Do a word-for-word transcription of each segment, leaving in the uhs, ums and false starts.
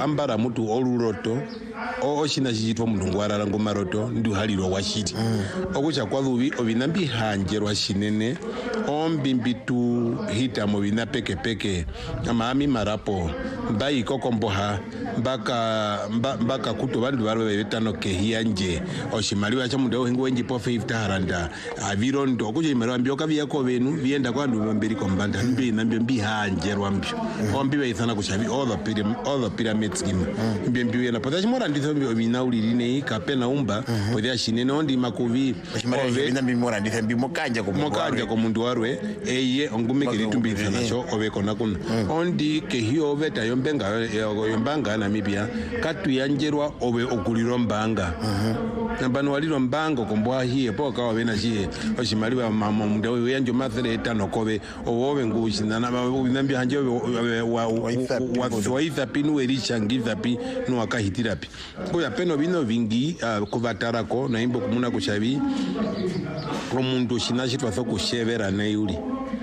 ambara mutu oluroto o shina chitwa mundu ngwarara ngomaroto ndu haliro washiti mm. okucha kwalubi obinambi hanjerwa shinene ombimbitu hita mo bina peke peke amami marapo mbai kokomboha mbaka mbaka kuto bandu barwe betano ke hianje oshimaliwa cha mundu hingo wenji po fifty haranda avirondo okucha imaliwa mbyoka byako benu bienda kwa ndu mbiri kombanda mbi nambyo mbi hanjerwa mbyo ombi beithana kushabi all the pyramid all the pyramid scheme mbi mbi na potashi mora nditho mbi obinaulirine kapena umba podia shinene ondi makuvi ove mbi mora nditho mbi mokanja ko mokanja ko mundu warwe eye ongumekere tumbithana sho obekona kuno ondi ke hiyo veta yombenga yombanga Namibia katu yanjerwa obe okuliro mbanga nambano waliro mbango kombwa hiye poka wabena chie oshimaliwa mama mundu we yanjo mathele etano kobe owobe ngushina na nambi hanje wa wa ithapi nuwerisha ngithapi nuwakahitirapi kuya peno bino vingi kuvatarako na imbo kumuna kushabi omundu shinashitwa sokushevera na yuli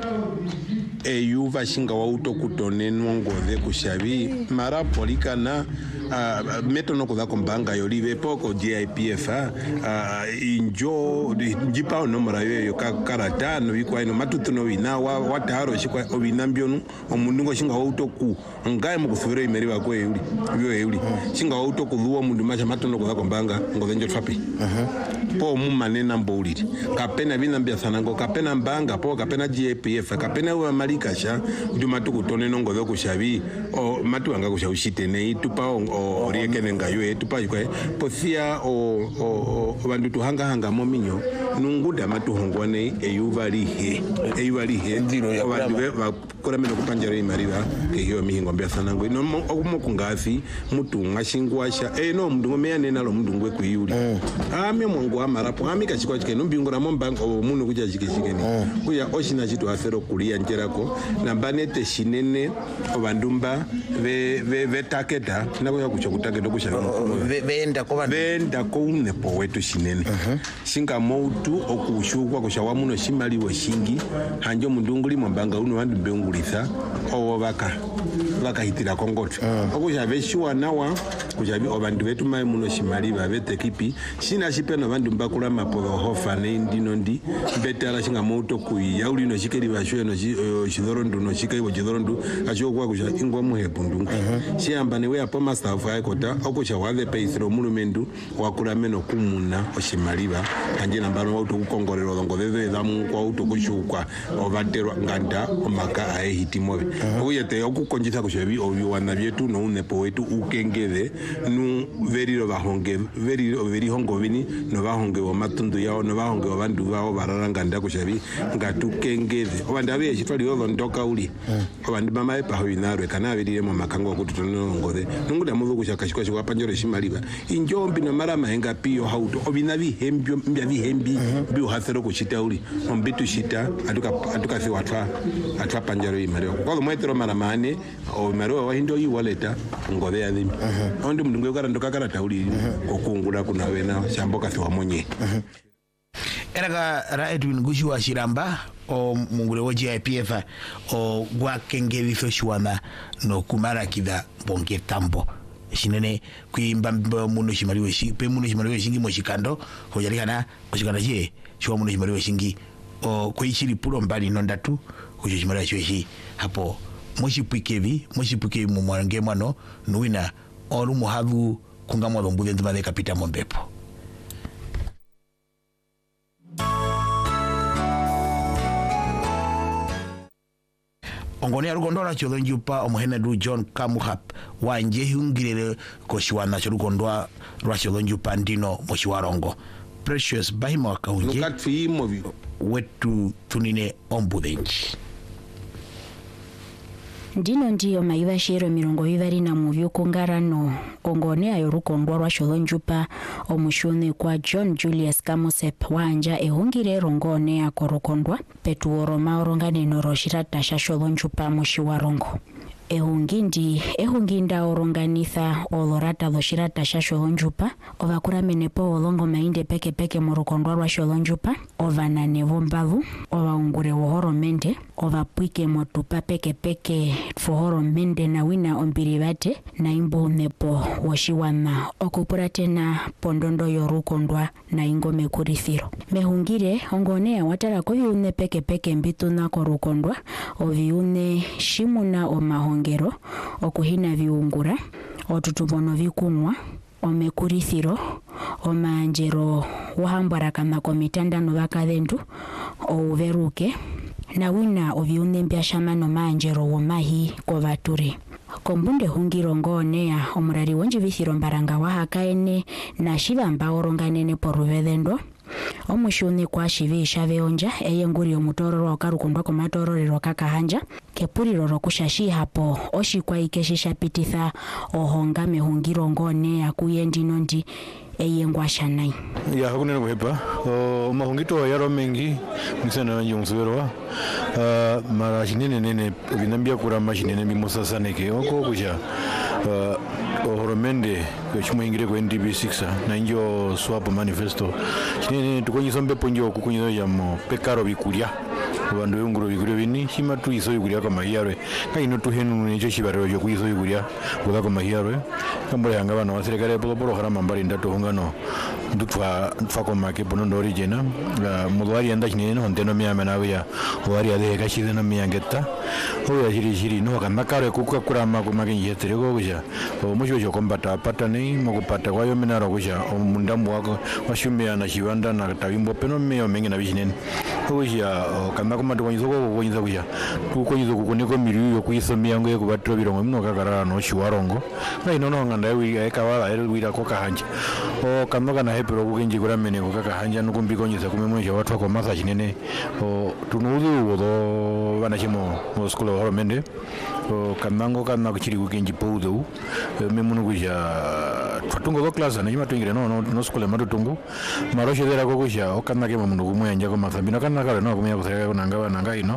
eyuva shinga wauto kutonenwa ngove kushabi mara polikana uh, meto no kuda kombanga yolive poko G I P F uh, injo njipa no marayo yo karata no bikwa no matutu no bina wa wataro shikwa obinambyo no omundu ngo shinga wauto ku ngaye mu kusubira imeri bakwe yuli byo yuli shinga wauto kuduwa mundu macha matu no kuda kombanga ngove njo twapi uh-huh. po mu manena mbuliri kapena binambya sanango kapena mbanga po kapena G I P F kapena wa kasha ndu matuku tone nongo zo kushabi o matu anga kushaushite nei tupa o riekene ngayo tupa ikwe posia o o bandu tuhanga hanga mominyo nunguda matu hongwane eyuvali he eyuvali he ndiro ya bandu bakora meno kupanjara imariba ke hiyo mihingo mbya sanango no okumo kungafi mutu ngashingwasha eh no mndu ngomeyane nalo mndu ngwe kuyuli ami mwangu amarapo ami kachikwa chike no mbingora mombango munu kuja chikishikeni kuya oshina chitu afero kulia njerako na banete shinene obandumba ve ve vetaketa nabo yakucha kutaketa kusha venda ko bandu venda ko unepo wetu shinene singa moutu okushukwa kushawa muno shimaliwo shingi hanjo mundunguli mwambanga uno bandu mbengulitha owo baka bakahitira kongoto okusha beshuwa nawa kujabi obandu betu mai muno shimali babete kipi shina shipeno bandu mbakula mapodo hofa ne ndino ndi betala shinga mouto kuyi yauli no shikeri basho no shidhorondu no shikai wo shidhorondu acho kwa kusha ingwa muhebundu shiyamba ne we apo master of aikota okusha wave peithro mulumendu wakula meno kumuna oshimaliba anje nambano wauto kukongorero longo veve dhamu kwa auto kushukwa ovaterwa nganda omaka ae hitimobe okuyete okukonjitha kushabi obyo wana byetu no unepo wetu ukengeve nu veriro bahonge veriro veri hongo vini no bahonge wa matundu yao no bahonge wa bandu bao bararanganda kushabi ngatu kengeve obandabe shitwali yozo ndoka uli obandu mama epa hoinarwe kana verire mu makango okututono ngode nunguda muvu kushakashikwa shikwa panjoro shimaliba injombi no mara mahenga pio hauto obinavi hembyo mbya vihembi bio hathero kushita uli ombitu shita atuka atuka fi watwa atwa panjoro imariwa kwa mwetero mara mane o mariwa wa hindo yi waleta ngode ya dhimi ondi mndungu yukara ndoka kara tauli kokungula kuna wena shamboka fi wamonye eraga ra Edwin Gushi wa Shiramba o mungule wa G I P F o gwa kengevi feshuana no kumara kida bonge tambo shinene kuimba muno shimaliwe shi pe muno shimaliwe shingi moshikando hojalikana moshikanda je shwa muno shimaliwe shingi o kuichiri pulo mbali nondatu kujo shimaliwe shi hapo moshipikevi moshipike mu mwange mwano nuina oru muhavu kungamwa lombuze ndimale kapita mombepo ongoni arugondora cholonjupa omuhene du John Kamuhap wanje hungirere koshiwana chorugondwa rwa cholonjupa ndino moshiwarongo Precious bahima wakaunje lukatfi movi wetu tunine ombudenji ndino ndiyo maiva shiro mirongo vivari na muvyo kongarano kongone ayo rukondwa rwa cholonjupa omushune kwa John Julius Kamosep wanja ehungire rongone akorokondwa petuoro maorongane noroshira tasha cholonjupa mushiwarongo ehungindi ehunginda oronganitha olorata loshirata sha cholonjupa ovakura menepo olongo mainde peke peke morokondwa rwa cholonjupa ovanane vombavu ovaungure wohoromende ovapwike motupa peke peke fohoromende na wina ombirivate na imbo unepo woshiwana okupura tena pondondo yorukondwa na ingome kurithiro mehungire ongonea watara ko viune peke peke mbituna korukondwa oviune shimuna omahongero okuhina viungura otutubono vikunwa omekurithiro omanjero uhambwarakana komitandano vakathendu ouveruke na wina oviune mbyashamano manjero womahi kovaturi kombunde hungiro ngonea omurari wonjivithiro mbaranga wahakaene na shivamba oronganene poruvedendo omushuni kwa shivisha veonja eyenguri omutororo okarukundwa komatororero kakahanja kepuriro rokushashi hapo oshikwa ikeshishapititha ohonga mehungiro ngone akuyendino ndi eyengwasha nai ya hakunene kuhepa o mahungito yaro mengi msana njongsuwerwa uh, mara shinene nene vinambia kura mashinene bimosasaneke oko kuja uh, ohoromende chimwingire ku N D B six na injo swap manifesto shinene tukonyisombe ponjo kukunyizo ya mo pekaro bikulya bandu benguro bigure bini shima tuiso bigurya kama yare kaino tuhenu necho shibaro yo kuiso bigurya kuda kama yare kambole hanga bana waserekare polo polo harama mbari ndato hungano dutwa tfako make bono ndori jena mulwari anda chinene no ndeno miya menawe ya wari ade ka shidena miya getta ho ya shiri shiri no kana kare kuka kurama ku make yetere go kuja o musho jo kombata patane mo kupata kwa yo menaro kuja o mundambo wako washumia na shivanda na tawimbo peno meyo mengi na bishinene ho ya kana kuma tukonyizo ko konyiza kuja tukonyizo kukoneko miriyo kuisomia ngo kubatro birongo mno kakara no shiwarongo na inono nganda wi ekawala eri wira ko kahanja o kana kana hepero kukenji kuramene ko kakahanja no kumbikonyiza kumemweja watu kwa masa chinene o tunuzu wodo bana chimo mo school of horomende o kanango kana kuchiri kukenji poudo memunu kuja twatungo do class na yima twingire no no school ma tutungu maroshe dera ko kuja o kana ke mamundu kumwenya ko masambina kana kale no kumenya kusereka kunanga bananga ino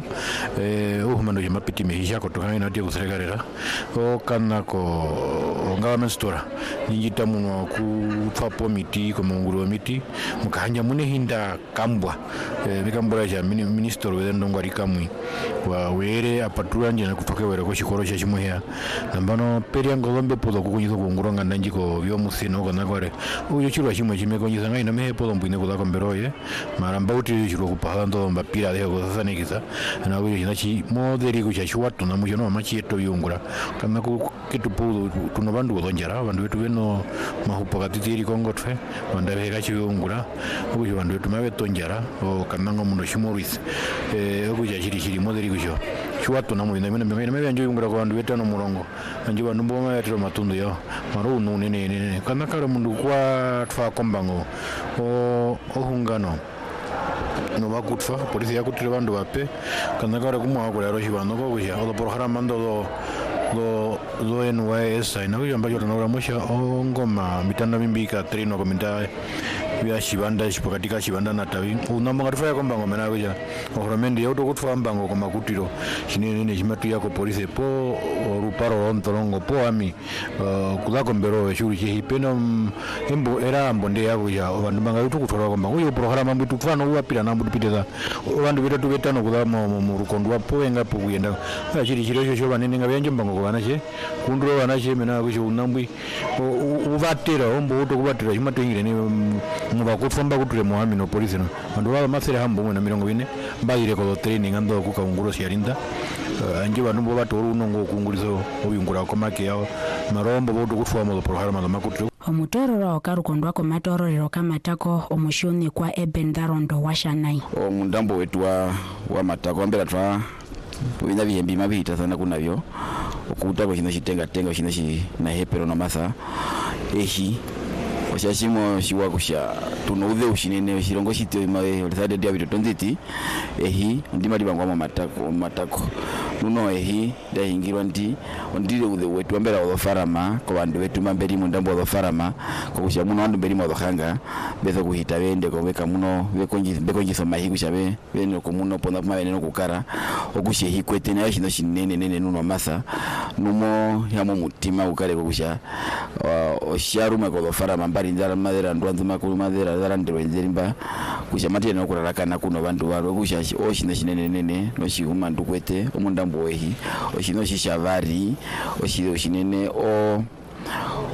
eh uhumando jima piti mehisha ko tukanga ino kusereka rera o kana ko government store ninjita muno ku twapo miti ko munguru miti mukahanja mune hinda kambwa eh mikambura ja minister wedendo ngwari kamwi wa were apatura nje kutoke were ko shikoro cha chimuhya nambano peria ngolombe podo kukunyizo kunguronga nanjiko byo musino kana gore uyo chirwa chimwe chimeko nyizanga ina mehe podo mbwine kula komberoye maramba uti chiro kupahando mbapira de ko sanikisa na uyo chinachi moderi ku chashwatu na mujono machieto yungura kana ku kitu podo tuno bandu lonjara bandu wetu beno mahupo katitiri kongotwe banda bega chiyungura uyo bandu wetu mawe tonjara o kana ngomundo shimoris eh uyo chiri chiri moderi ku chwatu na mulina mena mena mena njo yungura ko bandu wetu no murongo njo bandu mboma yatiro matundu yo maru no nene nene kana kare mundu kwa twa kombango o ohungano no bakutfa polisi yakutire bandu bape kana kare kumwa ko lero shibano ko kuja o porogara mando do do do N Y S ina kuja mbajo na mosha ongoma mitanda mimbika trino komenta vya shibanda shipakatika shibanda na tawi unamanga tufaya kwamba ngomena kuja ohoromende yoto kutfa mbango koma kutiro shinene ne chimatu yako polisi po ruparo ontolongo po ami uh, kudako mbero shuri che hipeno embo era mbonde yako ya bandu banga yutu kutwala kwamba uyo programa mbitu tfano uwapira na mbutu piteza bandu bita tubetano kudamo mu rukondwa po enga po kuyenda chiri chiro cyo banene nga byanjo mbango kubana che kundro bana che mena kucho unambwi uvatira ombo uto kuvatira chimatu ingire ne muba kutfamba kutule muhami no polisi no bandu baba masere hambo mwe na mirongo ine mbayire ko training ando kuka unguro siarinda anje bandu bo batoru unongo kungurizo obingura ko make yao marombo bodu kutfwa mo programa ma kutule omutororo okarukondwa ko matororero kamatako omushuni kwa Eben Darondo washanai o mundambo wetu wa wa matako mbera twa bina bihembi mabita sana kunavyo okuta ko kino chitenga tenga kino chi na hepero na masa ehi oshashimo shiwa kusha tunouze ushinene shirongo shityo mawe olesade dia bito tonziti ehi ndima libangwa matako matako nuno ehi ndahingirwa ndi ondile udhe wetu ambera odofarama kwa bandu wetu mamberi mundambo odofarama kwa kusha muno wandu mberi modohanga bezo kuhita bende kwa weka muno bekonjiso mahi kushabe bene kumuno ponda kuma bene no kukara okushe hikwete na yoshino shinene nene nuno masa numo yamo mutima ukare kwa kusha osharume kwa odofarama mbari ndara madera nduanzu makulu madera ndara ndero nzerimba kusha matire no kurarakana kuno bandu waro kusha oshino shinene nene no shihuma ndukwete omundambo wehi oshino shishavari oshino shinene o